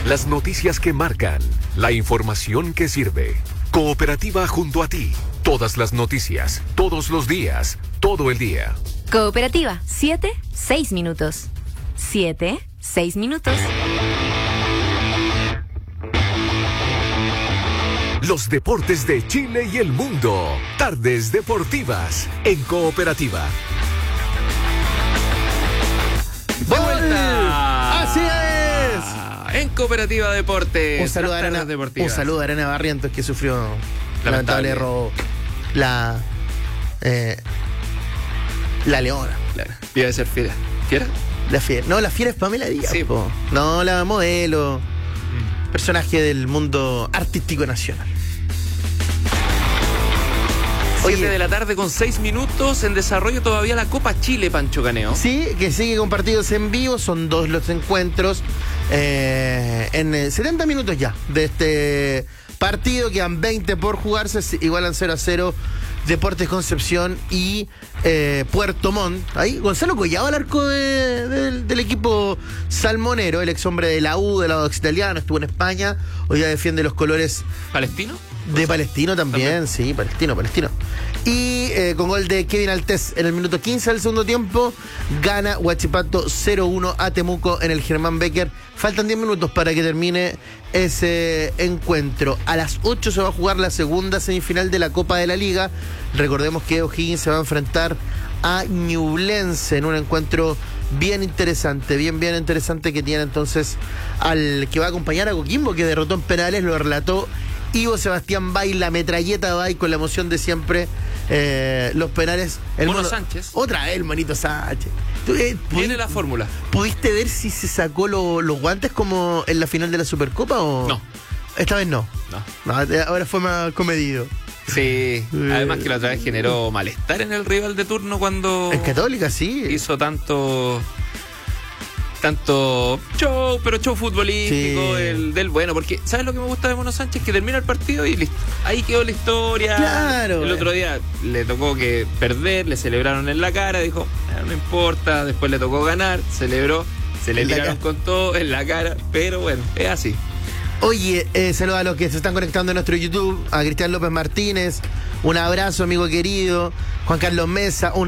Las noticias que marcan, la información que sirve. Cooperativa junto a ti. Todas las noticias, todos los días, todo el día. Cooperativa, 7-6 minutos. 7-6 minutos. Los deportes de Chile y el mundo. Tardes deportivas en Cooperativa. ¡Vuelta! ¡Así es! En Cooperativa Deportes. Un saludo a Arena Barrientos, que sufrió lamentable error la Leona. Claro. Debe ser Fiera. ¿Fiera? La Fiera. No, la Fiera es Pamela Díaz. Sí, po. No, la modelo. Personaje del mundo artístico nacional. 7 de la tarde con 6 minutos. En desarrollo todavía la Copa Chile, Pancho Caneo. Sí, que sigue con partidos en vivo. Son 2 los encuentros. En 70 minutos ya de este partido. Quedan 20 por jugarse. Igualan 0-0 Deportes Concepción y Puerto Montt. Ahí Gonzalo Collado al arco del equipo salmonero, el ex hombre de la U, del lado italiano, estuvo en España, hoy ya defiende los colores ¿Palestino? De Palestino también, sí, Palestino. Y con gol de Kevin Altés en el minuto 15 del segundo tiempo, gana Huachipato 0-1 a Temuco en el Germán Becker. Faltan 10 minutos para que termine ese encuentro. A las 8 se va a jugar la segunda semifinal de la Copa de la Liga. Recordemos que O'Higgins se va a enfrentar a Ñublense en un encuentro bien interesante, bien interesante, que tiene entonces al que va a acompañar a Coquimbo, que derrotó en penales. Lo relató Ivo Sebastián Bay, la metralleta Bay, con la emoción de siempre. Los penales. Mono Sánchez. Otra vez el Monito Sánchez. Viene la fórmula. ¿Pudiste ver si se sacó los guantes como en la final de la Supercopa o...? No. Esta vez no. Ahora fue más comedido. Sí, además que la otra vez generó malestar en el rival de turno cuando... En Católica, sí. Hizo tanto show, pero show futbolístico, sí. del bueno, porque ¿sabes lo que me gusta de Mono Sánchez? Que termina el partido y listo. Ahí quedó la historia. Claro. El otro día le tocó que perder, le celebraron en la cara, dijo, no importa, después le tocó ganar, celebró, se le tiraron con todo en la cara, pero bueno, es así. Oye, saludos a los que se están conectando en nuestro YouTube, a Cristian López Martínez, un abrazo, amigo querido, Juan Carlos Mesa,